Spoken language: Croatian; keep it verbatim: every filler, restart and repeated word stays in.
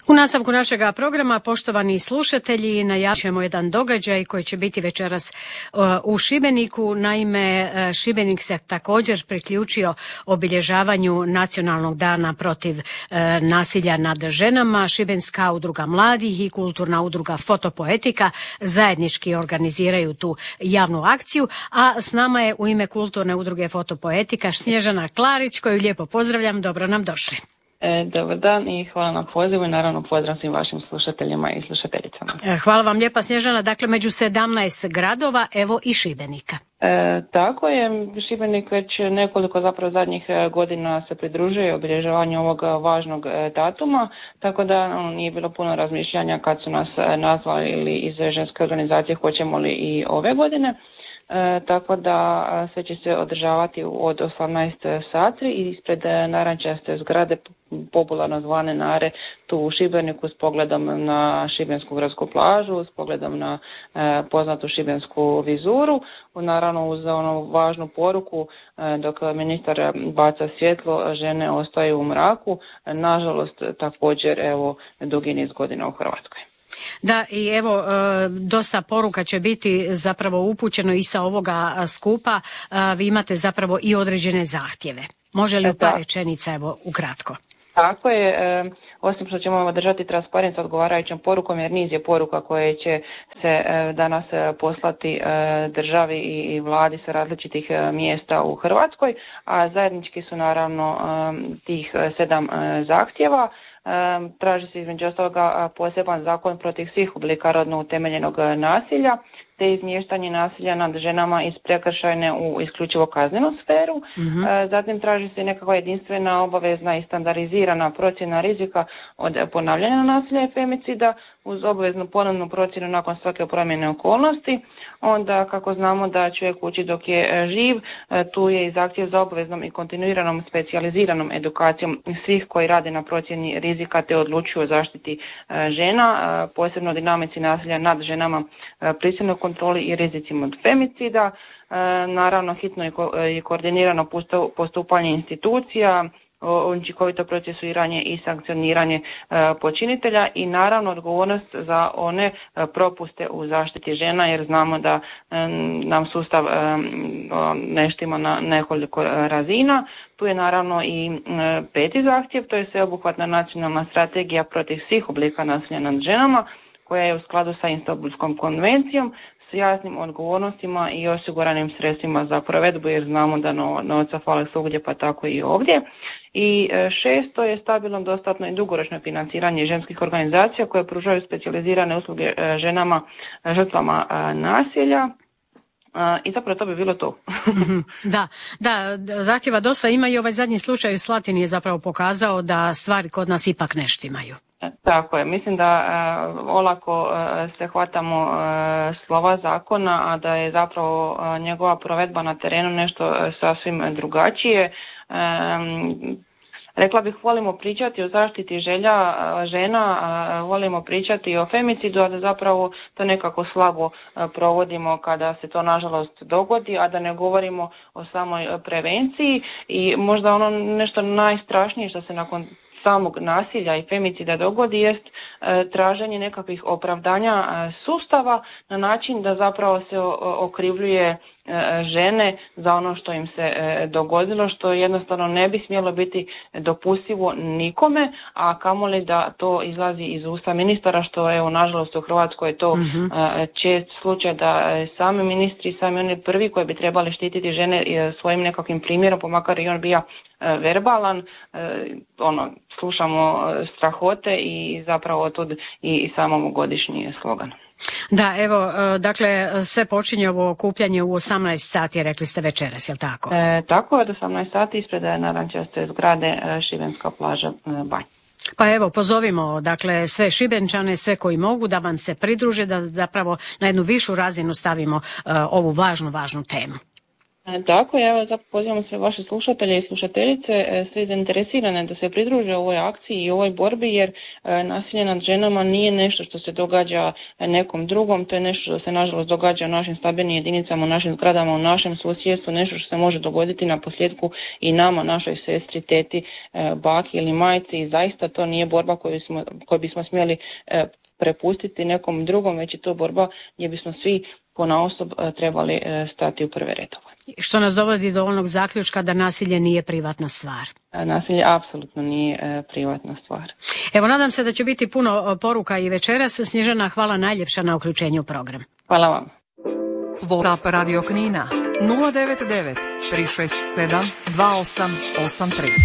U nastavku našega programa, poštovani slušatelji, najavit ćemo jedan događaj koji će biti večeras u Šibeniku. Naime, Šibenik se također priključio obilježavanju Nacionalnog dana protiv nasilja nad ženama. Šibenska udruga mladih i kulturna udruga Fotopoetika zajednički organiziraju tu javnu akciju, a s nama je u ime kulturne udruge Fotopoetika Snježana Klarić, koju lijepo pozdravljam. Dobro nam došli. E, dobar dan i hvala na pozivu i naravno pozdrav svim vašim slušateljima i slušateljicama. Hvala vam lijepa, Snježana. Dakle, među sedamnaest gradova, evo i Šibenika. E, tako je, Šibenik već nekoliko zapravo zadnjih godina se pridružuje obilježavanju ovog važnog datuma, tako da no, nije bilo puno razmišljanja kad su nas nazvali ili iz ženske organizacije hoćemo li i ove godine. E, tako da sve će se održavati od osamnaest sati ispred narančaste zgrade popularno zvane Nare tu u Šibeniku s pogledom na šibensku gradsku plažu, s pogledom na e, poznatu šibensku vizuru, naravno uz onu važnu poruku e, dok ministar baca svjetlo, žene ostaju u mraku, nažalost također evo dugi niz godina u Hrvatskoj. Da, i evo, dosta poruka će biti zapravo upućeno i sa ovoga skupa. Vi imate zapravo i određene zahtjeve. Može li u par rečenica, evo, ukratko? Tako je, osim što ćemo održati transparent s odgovarajućom porukom, jer niz je poruka koje će se danas poslati državi i vladi sa različitih mjesta u Hrvatskoj, a zajednički su naravno tih sedam zahtjeva. Traži se između ostaloga poseban zakon protiv svih oblika rodno utemeljenog nasilja, te izmještanje nasilja nad ženama iz prekršajne u isključivo kaznenu sferu. Mm-hmm. Zatim traži se nekakva jedinstvena, obavezna i standardizirana procjena rizika od ponavljanja nasilja i femicida uz obaveznu ponovnu procjenu nakon svake promjene okolnosti. Onda, kako znamo da čovjek uči dok je živ, tu je i zahtjev za obaveznom i kontinuiranom specijaliziranom edukacijom svih koji rade na procjeni rizika te odlučuju o zaštiti žena, posebno dinamici nasilja nad ženama, prisilnoj kontroli i rizicima od femicida, naravno hitno i koordinirano postupanje institucija, učinkovito procesuiranje i sankcioniranje počinitelja i naravno odgovornost za one propuste u zaštiti žena, jer znamo da nam sustav ne štima na nekoliko razina. Tu je naravno i peti zahtjev, to je sveobuhvatna nacionalna strategija protiv svih oblika nasilja nad ženama koja je u skladu sa Istanbulskom konvencijom s jasnim odgovornostima i osiguranim sredstvima za provedbu, jer znamo da novca fali svugdje pa tako i ovdje. I šesto je stabilno, dostatno i dugoročno financiranje ženskih organizacija koje pružaju specijalizirane usluge ženama žrtvama nasilja. I zapravo to bi bilo to. Da, da, zahtjeva dosta ima i ovaj zadnji slučaj u Slatini je zapravo pokazao da stvari kod nas ipak ne štimaju. Tako je, mislim da uh, olako uh, se hvatamo uh, slova zakona, a da je zapravo uh, njegova provedba na terenu nešto uh, sasvim drugačije. Um, Rekla bih, volimo pričati o zaštiti želja žena, volimo pričati o femicidu, a da zapravo to nekako slabo provodimo kada se to nažalost dogodi, a da ne govorimo o samoj prevenciji i možda ono nešto najstrašnije što se nakon samog nasilja i femicida dogodi jest e, traženje nekakvih opravdanja e, sustava na način da zapravo se o, okrivljuje e, žene za ono što im se e, dogodilo, što jednostavno ne bi smjelo biti dopustivo nikome, a kamoli da to izlazi iz usta ministara, što je nažalost u Hrvatskoj je to mm-hmm. e, čest slučaj da e, sami ministri, sami oni prvi koji bi trebali štititi žene e, svojim nekakvim primjerom, pa makar i on bio e, verbalan, e, ono, slušamo strahote i zapravo otud i, i samom godišnji slogan. Da, evo, dakle, sve počinje ovo okupljanje u osamnaest sati, rekli ste večeras, je li tako? E, tako je, od osamnaest sati ispred narančaste zgrade Šibenska plaža Banj. Pa evo, pozovimo dakle sve Šibenčane, sve koji mogu da vam se pridruže, da zapravo na jednu višu razinu stavimo uh, ovu važnu, važnu temu. Tako je, evo zapravo pozivamo sve vaše slušatelje i slušateljice, sve zainteresirane da se pridruže ovoj akciji i ovoj borbi, jer nasilje nad ženama nije nešto što se događa nekom drugom, to je nešto što se nažalost događa u našim stambenim jedinicama, u našim zgradama, u našem susjedstvu, nešto što se može dogoditi na posljedku i nama, našoj sestri, teti, baki ili majci, i zaista to nije borba koju, smo, koju bismo smjeli prepustiti nekom drugom, već je to borba gdje bismo svi ponaosob trebali stati u prve redove. Što nas dovodi do onog zaključka da nasilje nije privatna stvar. Nasilje apsolutno nije privatna stvar. Evo, nadam se da će biti puno poruka i večeras. Snježana, hvala najljepša na uključenju u program. Hvala vam. WhatsApp Radio Knina nula devet devet tri šest sedam dva osam osam tri.